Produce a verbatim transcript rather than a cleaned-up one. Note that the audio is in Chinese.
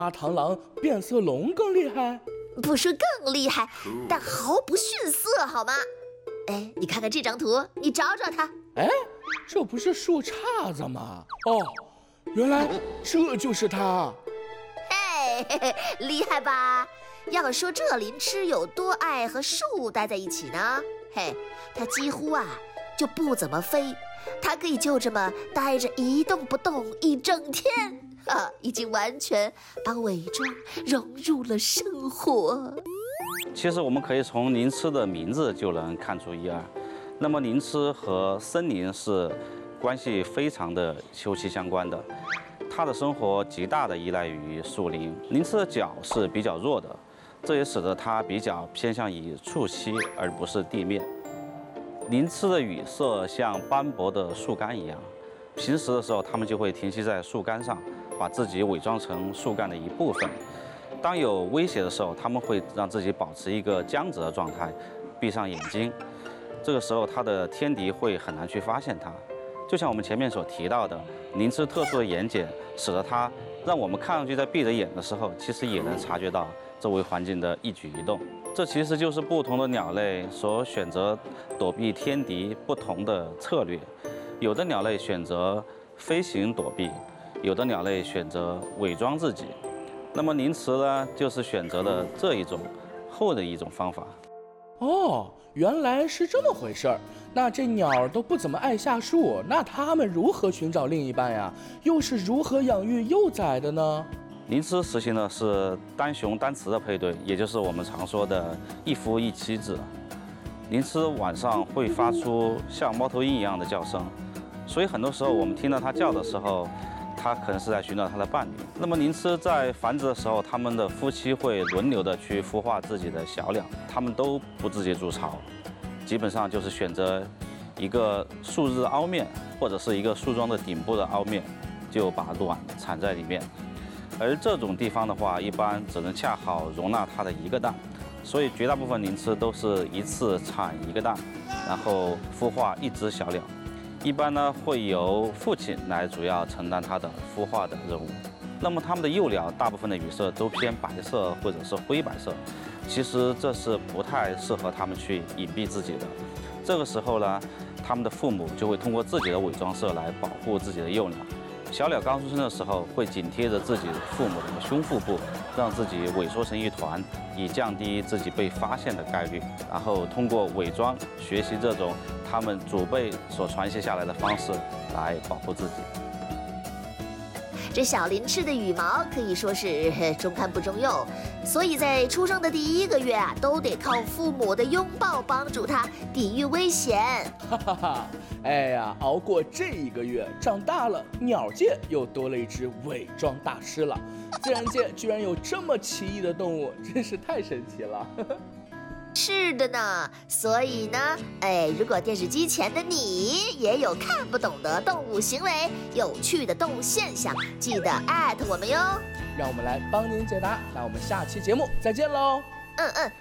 大螳螂变色龙更厉害？ 不说更厉害，但毫不逊色，好吗？哎，你看看这张图，你找找它。 哎，这不是树杈子吗？哦，原来这就是它。 嘿嘿嘿，厉害吧？要说这灵芝有多爱和树待在一起呢？嘿，它几乎啊就不怎么飞，它可以就这么待着一动不动一整天。啊，已经完全把伪装融入了生活。 其实我们可以从灵芝的名字就能看出一二。那么灵芝和森林是关系非常的休戚相关的，它的生活极大的依赖于树林。灵芝的脚是比较弱的，这也使得它比较偏向于触栖而不是地面。灵芝的羽色像斑驳的树干一样，平时的时候它们就会停息在树干上，把自己伪装成树干的一部分。当有威胁的时候，它们会让自己保持一个僵直的状态，闭上眼睛。这个时候，它的天敌会很难去发现它。就像我们前面所提到的，灵芝特殊的眼睑，使得它让我们看上去在闭着眼的时候，其实也能察觉到周围环境的一举一动。这其实就是不同的鸟类所选择躲避天敌不同的策略。有的鸟类选择飞行躲避，有的鸟类选择伪装自己。那么灵芝呢，就是选择了这一种后的一种方法。 哦，原来是这么回事儿。那这鸟都不怎么爱下树，那它们如何寻找另一半呀？又是如何养育幼崽的呢？ 灵芝实行的是单雄单雌的配对，也就是我们常说的一夫一妻制。灵芝晚上会发出像猫头鹰一样的叫声，所以很多时候我们听到它叫的时候，它可能是在寻找它的伴侣。那么灵芝在繁殖的时候，它们的夫妻会轮流的去孵化自己的小鸟，它们都不自己筑巢，基本上就是选择一个树枝凹面或者是一个树桩的顶部的凹面，就把卵产在里面。而这种地方的话，一般只能恰好容纳它的一个蛋，所以绝大部分灵芝都是一次产一个蛋，然后孵化一只小鸟。一般呢会由父亲来主要承担它的孵化的任务。那么它们的幼鸟大部分的羽色都偏白色或者是灰白色，其实这是不太适合它们去隐蔽自己的。这个时候呢，它们的父母就会通过自己的伪装色来保护自己的幼鸟。小鸟刚出生的时候会紧贴着自己父母的胸腹部，让自己萎缩成一团，以降低自己被发现的概率。然后通过伪装学习这种他们祖辈所传承下来的方式来保护自己。 这小灵芝的羽毛可以说是中看不中用，所以在出生的第一个月啊，都得靠父母的拥抱帮助它抵御危险。 哈哈哈！哎呀，熬过这一个月，长大了，鸟界又多了一只伪装大师了。自然界居然有这么奇异的动物，真是太神奇了。 是的呢，所以呢，哎，如果电视机前的你也有看不懂的动物行为、有趣的动物现象，记得艾特我们哟。 让我们来帮您解答。那我们下期节目再见喽。 嗯嗯。